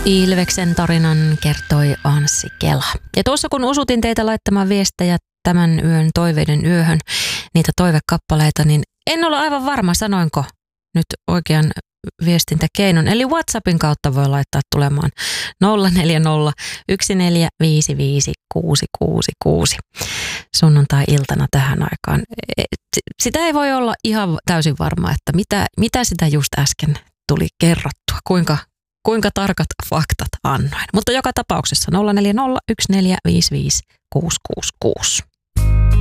Ilveksen tarinan kertoi Anssi Kela. Ja tuossa kun usutin teitä laittamaan viestejä tämän yön toiveiden yöhön, niitä toivekappaleita, niin en ole aivan varma, sanoinko nyt oikean viestintäkeinon. Eli WhatsAppin kautta voi laittaa tulemaan 040 1455 666 sunnuntai-iltana tähän aikaan. Sitä ei voi olla ihan täysin varma, että mitä sitä just äsken tuli kerrottua, kuinka tarkat faktat annoin. Mutta joka tapauksessa 040 1455 666.